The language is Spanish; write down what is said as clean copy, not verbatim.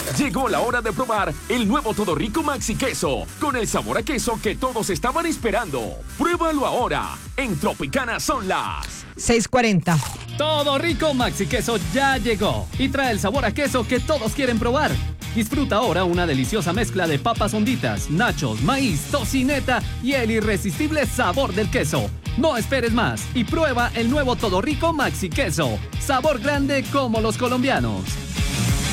Llegó la hora de probar el nuevo Todo Rico Maxi Queso, con el sabor a queso que todos estaban esperando. Pruébalo ahora. En Tropicana son las 6:40. Todo Rico Maxi Queso ya llegó y trae el sabor a queso que todos quieren probar. Disfruta ahora una deliciosa mezcla de papas honditas, nachos, maíz, tocineta y el irresistible sabor del queso. No esperes más y prueba el nuevo Todo Rico Maxi Queso. Sabor grande como los colombianos.